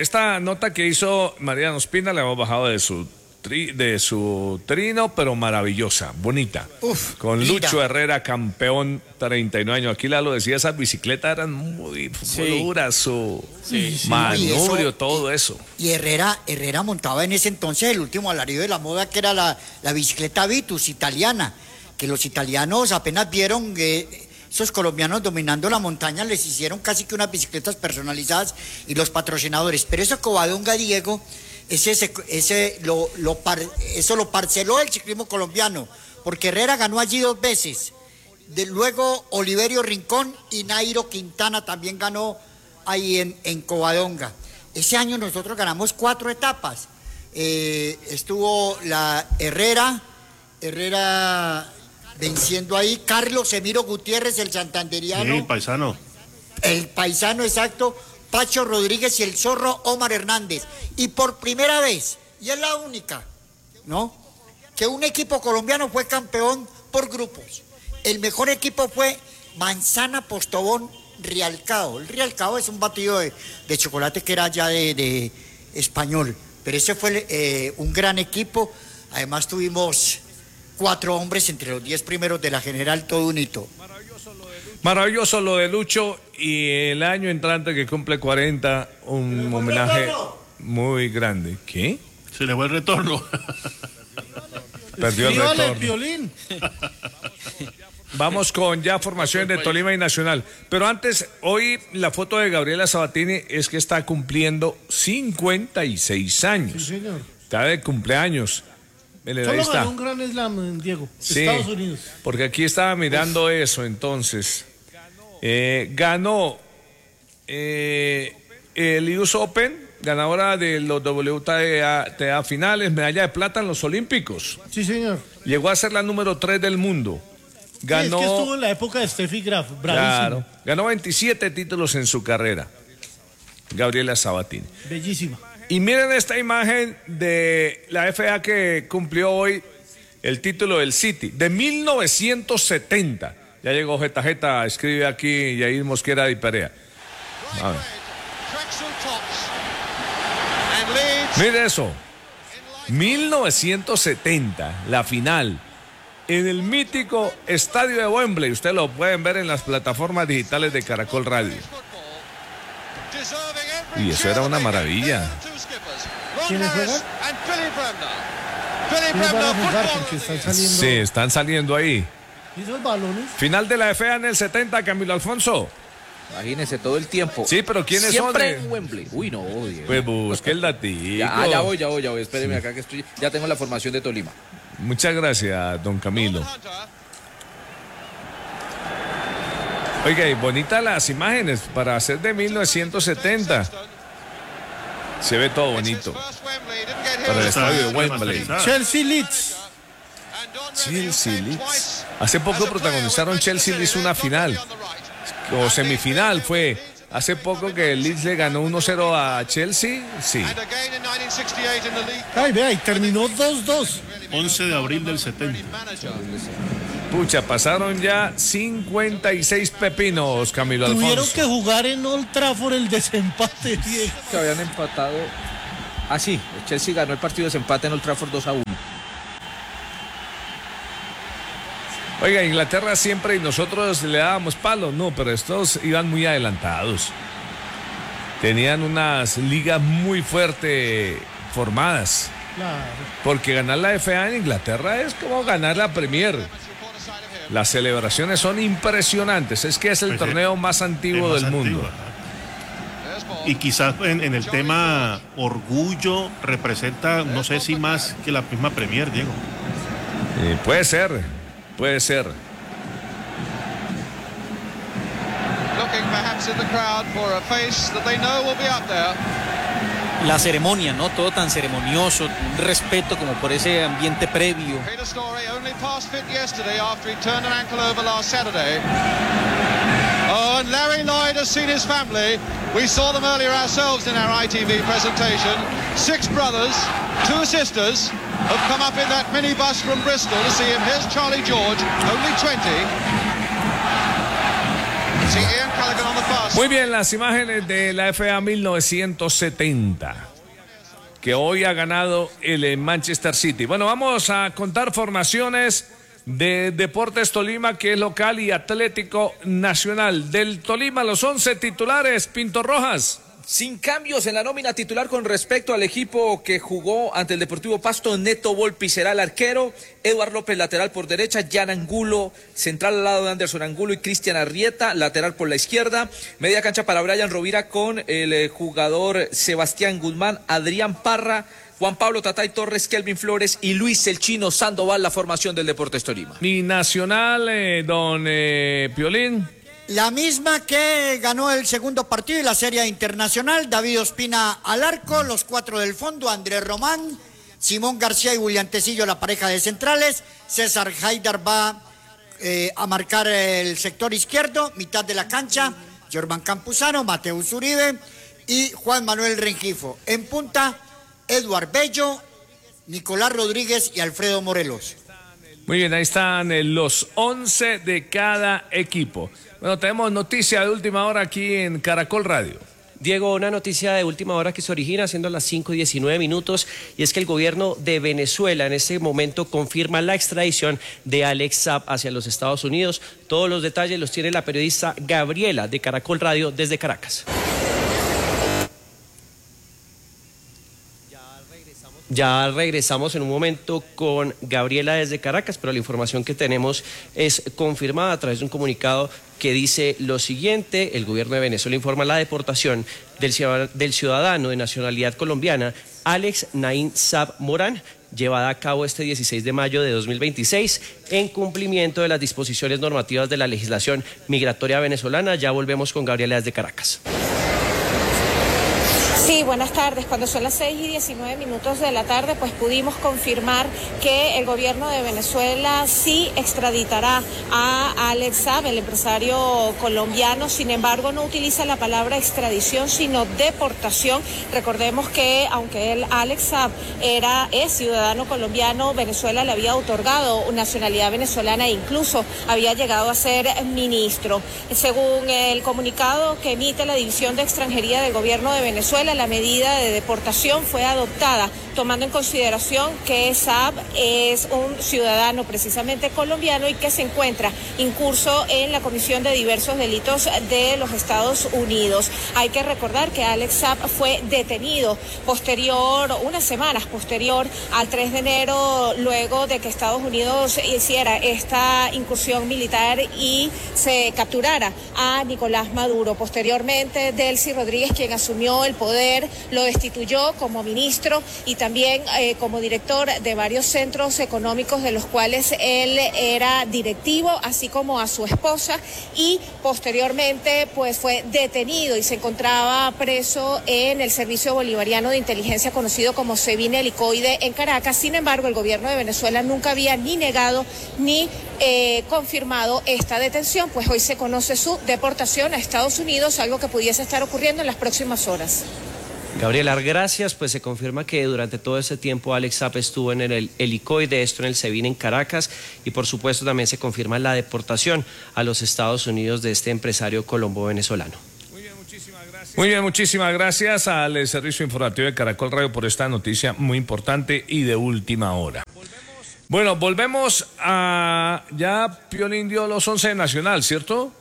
esta nota que hizo Mariano Ospina la hemos bajado de su trino, pero maravillosa, bonita. Con linda. Lucho Herrera, campeón, 39 años. Aquí lo decía, esas bicicletas eran muy duras, su manubrio, todo eso. Y Herrera montaba en ese entonces el último alarido de la moda, que era la bicicleta Vitus italiana, que los italianos apenas vieron esos colombianos dominando la montaña, les hicieron casi que unas bicicletas personalizadas y los patrocinadores. Pero eso Covadonga, Diego, eso lo parceló el ciclismo colombiano, porque Herrera ganó allí 2 veces. Luego Oliverio Rincón y Nairo Quintana también ganó ahí en Covadonga. Ese año nosotros ganamos 4 etapas. Estuvo la Herrera venciendo ahí, Carlos Emiro Gutiérrez, el santanderiano. Sí, paisano. El paisano, exacto. Pacho Rodríguez y el zorro Omar Hernández. Y por primera vez, y es la única, ¿no?, que un equipo colombiano fue campeón por grupos. El mejor equipo fue Manzana Postobón Rialcao. El Rialcao es un batido de chocolate que era ya de español. Pero ese fue un gran equipo. Además tuvimos 4 hombres entre los 10 primeros de la general, todo un hito. Maravilloso lo de Lucho, y el año entrante que cumple 40, un homenaje muy grande. ¿Qué? Se le fue el retorno. Perdió el retorno. El violín. Vamos con ya formaciones de Tolima y Nacional. Pero antes, hoy la foto de Gabriela Sabatini es que está cumpliendo 56 años. Sí, señor. Está de cumpleaños. Ahí Solo está. ganó un Gran Slam, Diego. Sí, Estados Unidos. porque aquí estaba mirando eso, entonces. Ganó el US Open, ganadora de los WTA finales, medalla de plata en los Olímpicos. Sí, señor. Llegó a ser la número 3 del mundo. Ganó, es que estuvo en la época de Steffi Graf, bravísimo. claro, ganó 27 títulos en su carrera. Gabriela Sabatini. Bellísima. Y miren esta imagen de la FA que cumplió hoy el título del City, de 1970. Ya llegó Jeta, escribe aquí Yair Mosquera de Perea. A ver. Mire eso. 1970, la final. En el mítico estadio de Wembley. Ustedes lo pueden ver en las plataformas digitales de Caracol Radio. Y eso era una maravilla. ¿Quiénes juegan? ¿Quiénes van a jugar? Porque están saliendo. Sí, están saliendo ahí. ¿Y esos balones? Final de la FA en el 70, Camilo Alfonso. Imagínense todo el tiempo. Sí, pero ¿quiénes siempre son? en Wembley. Uy, no, Diego. Pues busque el datico. Ya voy. Espéreme acá que estoy. Ya tengo la formación de Tolima. Muchas gracias, don Camilo. Oiga, y bonitas las imágenes para hacer de 1970. Se ve todo bonito. Para el estadio de Wembley. Chelsea Leeds. Chelsea Leeds. Hace poco protagonizaron Chelsea Leeds una final. O semifinal fue. Hace poco que el Leeds le ganó 1-0 a Chelsea. Sí. Ay, vea, y terminó 2-2. 11 de abril del 70. Pucha, pasaron ya 56 pepinos, Camilo Alfonso. Tuvieron que jugar en Old Trafford el desempate, Diego. Que habían empatado. Ah, sí, el Chelsea ganó el partido de desempate en Old Trafford 2-1. Oiga, Inglaterra siempre y nosotros le dábamos palo, no, pero estos iban muy adelantados. Tenían unas ligas muy fuerte formadas. Claro. Porque ganar la FA en Inglaterra es como ganar la Premier. Las celebraciones son impresionantes. Es que es el torneo más antiguo del mundo. Y quizás en el tema orgullo representa, no sé si más que la misma Premier, Diego. Puede ser. La ceremonia, ¿no? Todo tan ceremonioso, un respeto como por ese ambiente previo. Oh, and Larry Lloyd has seen his family. We saw them earlier ourselves in our ITV presentation. 6 brothers, 2 sisters have come up in that minibus from Bristol to see him. Here's Charlie George, only 20. See Ian Callaghan on the bus. Muy bien, las imágenes de la FA 1970, que hoy ha ganado el Manchester City. Bueno, vamos a contar formaciones de Deportes Tolima, que es local, y Atlético Nacional. Del Tolima, los 11 titulares, Pinto Rojas. Sin cambios en la nómina titular con respecto al equipo que jugó ante el Deportivo Pasto. Neto Volpi será el arquero, Eduard López lateral por derecha, Jan Angulo central al lado de Anderson Angulo y Cristian Arrieta lateral por la izquierda. Media cancha para Brian Rovira con el jugador Sebastián Guzmán, Adrián Parra, Juan Pablo Tatay Torres, Kelvin Flores y Luis el Chino Sandoval, la formación del Deportes Tolima. Mi Nacional, don Piolín. La misma que ganó el segundo partido y la serie internacional. David Ospina al arco, los 4 del fondo, Andrés Román, Simón García y William Tecillo, la pareja de centrales. César Haidar va a marcar el sector izquierdo, mitad de la cancha, Jorman Campuzano, Mateus Uribe y Juan Manuel Rengifo. En punta, Eduard Bello, Nicolás Rodríguez y Alfredo Morelos. Muy bien, ahí están los 11 de cada equipo. Bueno, tenemos noticia de última hora aquí en Caracol Radio. Diego, una noticia de última hora que se origina siendo las 5:19, y es que el gobierno de Venezuela en este momento confirma la extradición de Alex Saab hacia los Estados Unidos. Todos los detalles los tiene la periodista Gabriela de Caracol Radio desde Caracas. Ya regresamos en un momento con Gabriela desde Caracas, pero la información que tenemos es confirmada a través de un comunicado que dice lo siguiente: el gobierno de Venezuela informa la deportación del ciudadano de nacionalidad colombiana Alex Naim Saab Morán, llevada a cabo este 16 de mayo de 2026 en cumplimiento de las disposiciones normativas de la legislación migratoria venezolana. Ya volvemos con Gabriela desde Caracas. Sí, buenas tardes. Cuando son las 6:19 de la tarde, pues pudimos confirmar que el gobierno de Venezuela sí extraditará a Alex Saab, el empresario colombiano. Sin embargo, no utiliza la palabra extradición, sino deportación. Recordemos que aunque Alex Saab es ciudadano colombiano, Venezuela le había otorgado nacionalidad venezolana e incluso había llegado a ser ministro. Según el comunicado que emite la División de Extranjería del gobierno de Venezuela, la medida de deportación fue adoptada tomando en consideración que Saab es un ciudadano precisamente colombiano y que se encuentra incurso en la comisión de diversos delitos de los Estados Unidos. Hay que recordar que Alex Saab fue detenido unas semanas posterior al 3 de enero, luego de que Estados Unidos hiciera esta incursión militar y se capturara a Nicolás Maduro. Posteriormente, Delcy Rodríguez, quien asumió el poder, lo destituyó como ministro y también como director de varios centros económicos de los cuales él era directivo, así como a su esposa, y posteriormente pues fue detenido y se encontraba preso en el Servicio Bolivariano de Inteligencia conocido como SEBIN Helicoide en Caracas. Sin embargo, el gobierno de Venezuela nunca había ni negado ni confirmado esta detención, pues hoy se conoce su deportación a Estados Unidos, algo que pudiese estar ocurriendo en las próximas horas. Gabriela, gracias. Pues se confirma que durante todo ese tiempo Alex Saab estuvo en el helicoide, esto en el SEBIN en Caracas, y por supuesto también se confirma la deportación a los Estados Unidos de este empresario colombo-venezolano. Muy bien, muchísimas gracias al servicio informativo de Caracol Radio por esta noticia muy importante y de última hora. Bueno, volvemos a... Ya Piolín dio los 11 de Nacional, ¿cierto?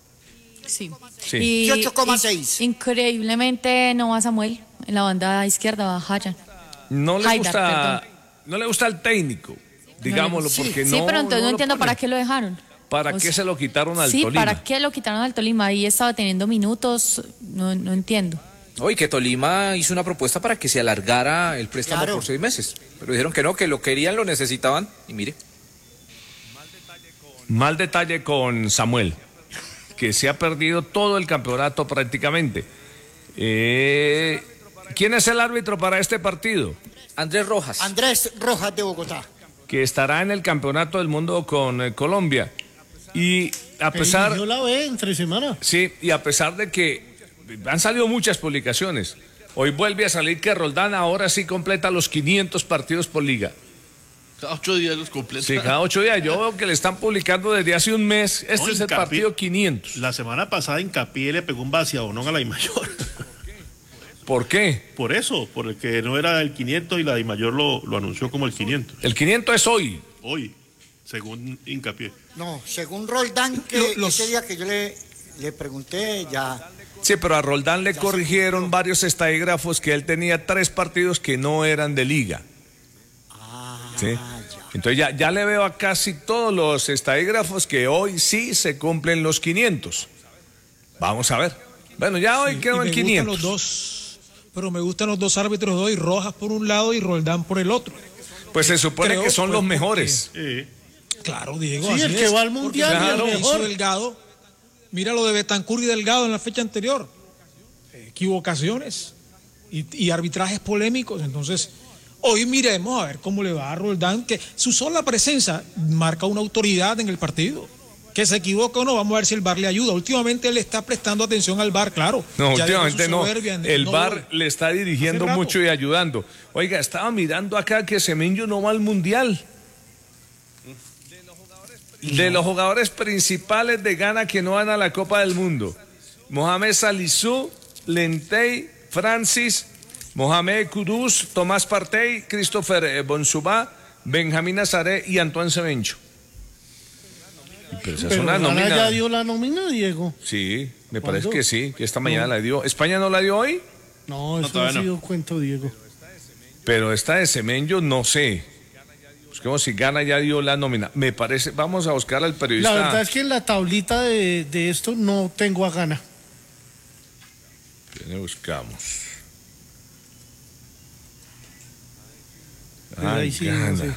Sí. Sí. 18,6. Increíblemente no va Samuel, en la banda izquierda va Hayan. No le gusta el técnico, digámoslo, porque Sí, pero entonces no entiendo para qué lo dejaron. ¿Para qué se lo quitaron al Tolima? Sí, ¿para qué lo quitaron al Tolima? Ahí estaba teniendo minutos, no entiendo. Hoy que Tolima hizo una propuesta para que se alargara el préstamo por 6 meses, pero dijeron que no, que lo querían, lo necesitaban, y mire. Mal detalle con Samuel, que se ha perdido todo el campeonato prácticamente. ¿Quién es el árbitro para este partido? Andrés Rojas. Andrés Rojas de Bogotá. Que estará en el Campeonato del Mundo con Colombia. Y a pesar... Yo la ve entre semana. Sí, y a pesar de que han salido muchas publicaciones, hoy vuelve a salir que Roldán ahora sí completa los 500 partidos por liga. Cada 8 días los completan. Sí, cada 8 días. Yo veo que le están publicando desde hace un mes. Este es el partido 500. La semana pasada Hincapié le pegó un vaciadonón a la DIMAYOR. ¿Por qué? Por eso, porque no era el 500 y la DIMAYOR lo anunció como el 500. El 500 es hoy. Hoy, según Hincapié. No, según Roldán, que ese día que yo le pregunté ya... Sí, pero a Roldán le corrigieron varios estadígrafos que él tenía 3 partidos que no eran de liga. ¿Sí? Entonces ya le veo a casi todos los estadígrafos que hoy sí se cumplen los 500. Vamos a ver. Bueno, ya hoy quedó en 500. Pero me gustan los dos árbitros de hoy, Rojas por un lado y Roldán por el otro. Pues se supone que son los mejores. Claro, Diego. Sí, el que va al mundial, claro, el mejor. Delgado. Mira lo de Betancur y Delgado en la fecha anterior. Equivocaciones y arbitrajes polémicos. Entonces, hoy miremos a ver cómo le va a Roldán, que su sola presencia marca una autoridad en el partido. Que se equivoca o no, vamos a ver si el VAR le ayuda. Últimamente él está prestando atención al VAR, claro. No, últimamente no. El VAR le está dirigiendo mucho y ayudando. Oiga, estaba mirando acá que Semenyo no va al mundial. De los jugadores principales de Ghana que no van a la Copa del Mundo: Mohamed Salisu, Lentey, Francis, Mohamed Kudus, Tomás Partey, Christopher Bonsuba, Benjamín Nazaré y Antoine Semenyo. Pero Ghana ya dio la nómina, Diego. Sí, me parece que sí, que esta mañana la dio. ¿España no la dio hoy? No, eso no ha sido cuento, Diego. Pero esta de Semenyo no sé. Busquemos si Ghana ya dio la nómina. Me parece, vamos a buscar al periodista. La verdad es que en la tablita de esto no tengo a Ghana. ¿Quién buscamos? Ahí sí, no sé.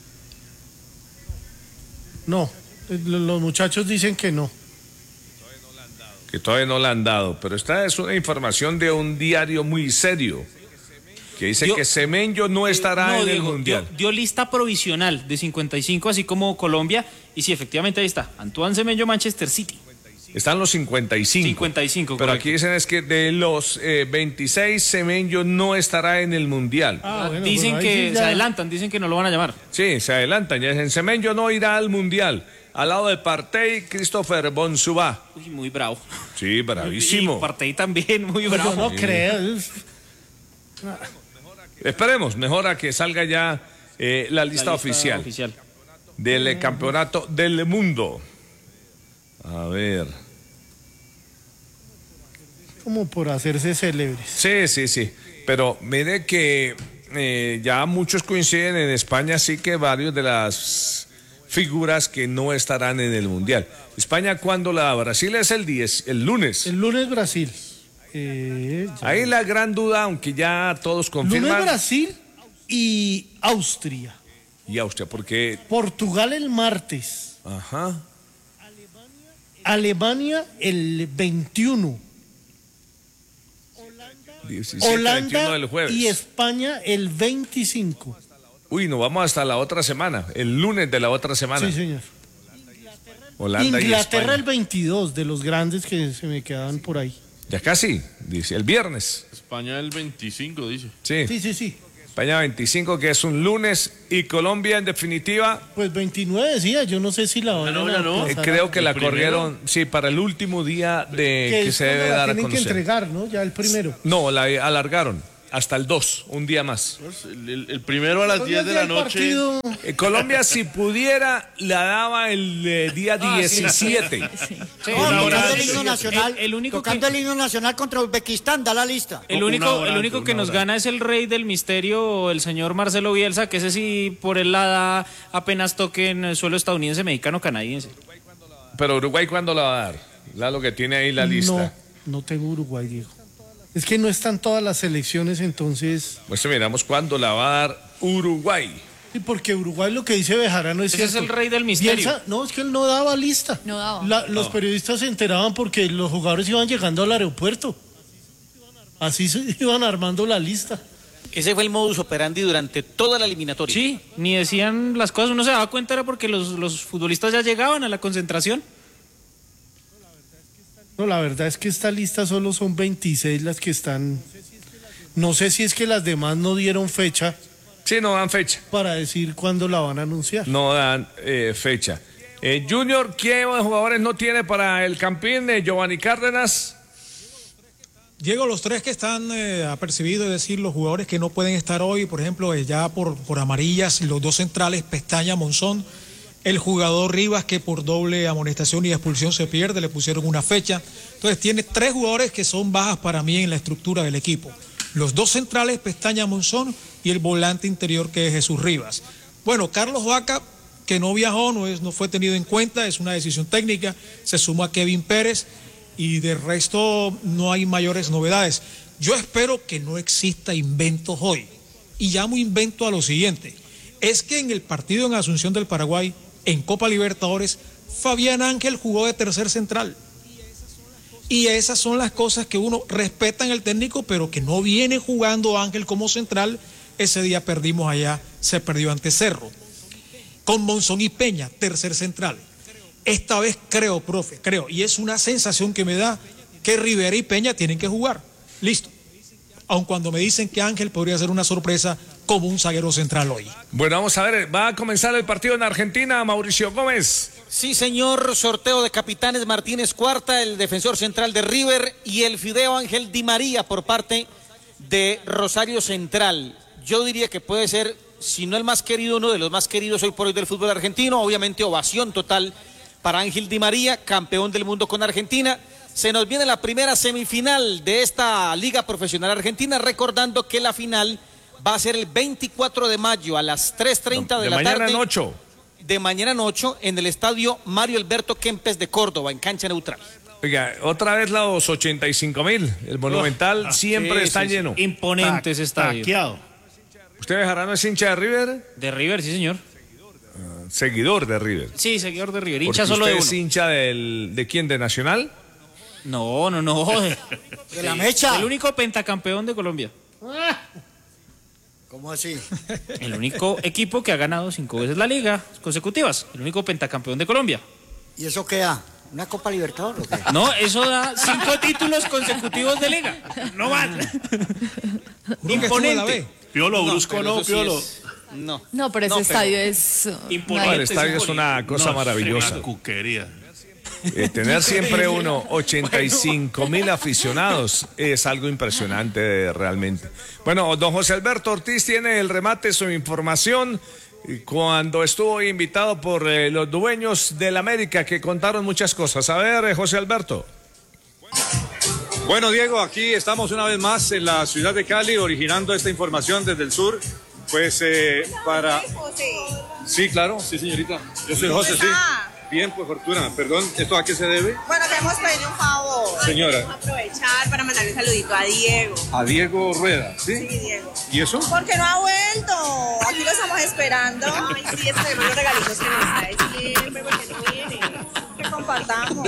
No, los muchachos dicen que no. Que todavía no la han dado. Pero esta es una información de un diario muy serio, que dice que Semenyo no estará en el Mundial. Dio lista provisional de 55, así como Colombia, y sí, efectivamente ahí está, Antoine Semenyo, Manchester City. Están los 55. 55, pero correcto. aquí dicen es que de los 26, Semenyo no estará en el Mundial. Bueno, dicen que se adelantan, dicen que no lo van a llamar. Sí, se adelantan, ya dicen, Semenyo no irá al Mundial. Al lado de Partey, Christopher Bonsuba. Uy, muy bravo. Sí, bravísimo. Y Partey también, muy bravo. Yo no creo. Esperemos, mejor a que salga ya la lista oficial del campeonato del mundo. A ver. Como por hacerse célebres. Sí. Pero mire que ya muchos coinciden en España, sí que varios de las figuras que no estarán en el Mundial. España, ¿cuándo la da? Brasil es el lunes. El lunes Brasil. Ahí la gran duda, aunque ya todos confirman. Lunes Brasil y Austria. Y Austria, porque Portugal el martes. Ajá. Alemania el 21. 17, Holanda 21 del jueves. Y España el 25. Uy, nos vamos hasta la otra semana, el lunes de la otra semana. Sí, señor. Holanda Inglaterra y España. el 22, de los grandes que se me quedaban por ahí. Ya casi, dice, el viernes. España el 25, dice. Sí. España 25, que es un lunes, y Colombia en definitiva. Pues 29 decía, yo no sé si la van a creo que la corrieron, sí, para el último día de que se debe dar a conocer. Tienen que entregar, ¿no? Ya el primero. No, la alargaron hasta el 2, un día más. El primero a las 10 de la noche. Colombia, si pudiera, la daba el día 17. Tocando el himno nacional, tocando el himno nacional contra Uzbekistán, da la lista. El único que nos gana es el rey del misterio, el señor Marcelo Bielsa, que ese sí por él la da apenas toque en el suelo estadounidense, mexicano, canadiense. Pero Uruguay, ¿cuándo la va a dar? Lo que tiene ahí la lista. No tengo Uruguay, Diego. Es que no están todas las selecciones, entonces. Pues miramos cuándo la va a dar Uruguay. Sí, porque Uruguay lo que dice Bejarano es cierto. Ese es el rey del misterio. Bielsa, no, es que él no daba lista. No daba. Los periodistas se enteraban porque los jugadores iban llegando al aeropuerto. Así se iban armando la lista. Ese fue el modus operandi durante toda la eliminatoria. Sí, ni decían las cosas, uno se daba cuenta era porque los futbolistas ya llegaban a la concentración. No, la verdad es que esta lista solo son 26 las que están. No sé si es que las demás no dieron fecha. Sí, no dan fecha. Para decir cuándo la van a anunciar. No dan fecha. Junior, ¿qué jugadores no tiene para el Campín? Giovanni Cárdenas. Diego, los tres que están apercibidos, es decir, los jugadores que no pueden estar hoy, por ejemplo, ya por amarillas, los dos centrales, Pestaña, Monzón, el jugador Rivas, que por doble amonestación y expulsión se pierde, le pusieron una fecha. Entonces tiene tres jugadores que son bajas para mí en la estructura del equipo. Los dos centrales, Pestaña, Monzón, y el volante interior, que es Jesús Rivas. Bueno, Carlos Vaca, que no viajó, no fue tenido en cuenta, es una decisión técnica, se suma a Kevin Pérez, y de resto no hay mayores novedades. Yo espero que no exista inventos hoy. Y llamo invento a lo siguiente. Es que en el partido en Asunción del Paraguay, en Copa Libertadores, Fabián Ángel jugó de tercer central. Y esas son las cosas que uno respeta en el técnico, pero que no viene jugando Ángel como central. Ese día perdimos allá, se perdió ante Cerro. Con Monzón y Peña, tercer central. Esta vez creo, y es una sensación que me da, que Rivera y Peña tienen que jugar. Listo. Aun cuando me dicen que Ángel podría ser una sorpresa como un zaguero central hoy. Bueno, vamos a ver, va a comenzar el partido en Argentina, Mauricio Gómez. Sí, señor, sorteo de capitanes, Martínez Cuarta, el defensor central de River, y el Fideo Ángel Di María por parte de Rosario Central. Yo diría que puede ser, si no el más querido, uno de los más queridos hoy por hoy del fútbol argentino. Obviamente ovación total para Ángel Di María, campeón del mundo con Argentina. Se nos viene la primera semifinal de esta Liga Profesional Argentina, recordando que la final va a ser el 24 de mayo a las 3:30 de la tarde. De mañana en 8. De mañana en 8 en el estadio Mario Alberto Kempes de Córdoba, en cancha neutral. Oiga, otra vez los 85.000. El Monumental siempre está lleno. Imponente ese estadio. Taqueado. ¿Usted, Bejarano, es hincha de River? De River, sí, señor. Seguidor de River. Sí, seguidor de River. Porque Hincha solo de uno. ¿Usted es hincha ¿de quién? ¿De Nacional? No. ¿De la Mecha? El único pentacampeón de Colombia. ¿Cómo así? El único equipo que ha ganado 5 veces la liga consecutivas. El único pentacampeón de Colombia. ¿Y eso qué da? ¿Una Copa Libertadores o qué? No, eso da 5 títulos consecutivos de liga. No van. Imponente. Piolo, brusco no, Piolo. No, pero ese estadio es... Imponente. El estadio es una cosa maravillosa. Una cuquería. Tener siempre 85.000 aficionados es algo impresionante realmente. Bueno, don José Alberto Ortiz tiene el remate, su información, cuando estuvo invitado por los dueños del América, que contaron muchas cosas. A ver, José Alberto. Bueno, Diego, aquí estamos una vez más en la ciudad de Cali, originando esta información desde el sur. Pues para... Sí, claro, sí, señorita. Yo soy José, sí. Bien, pues Fortuna, perdón, ¿esto a qué se debe? Bueno, queremos pedirle un favor. Señora. Aprovechar para mandarle un saludito a Diego. A Diego Rueda, ¿sí? Sí, Diego. ¿Y eso? Porque no ha vuelto. Aquí lo estamos esperando. Ay, sí, es que los regalitos que nos trae siempre, porque no viene. Que compartamos.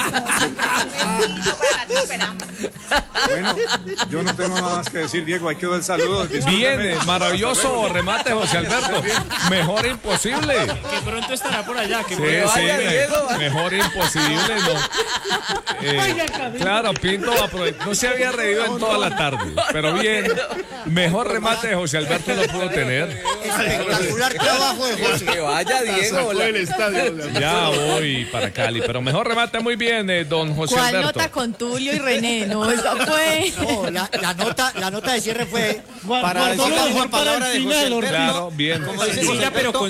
Bueno, yo no tengo nada más que decir, Diego, ahí quedó el saludo. Bien, maravilloso remate, José Alberto. Mejor imposible. Que pronto estará por allá. Que mejor imposible. No. Claro, Pinto no se había reído en toda la tarde, pero bien, mejor remate de José Alberto no pudo tener. Espectacular trabajo de José. Que vaya, Diego. Ya voy para Cali, pero mejor remate, muy bien, don José ¿Cuál Alberto. nota con Tulio y René? No, esa fue... No, la nota de cierre fue para decir la mejor palabra de José Alberto. Claro, bien. Como dice Silvia, pero con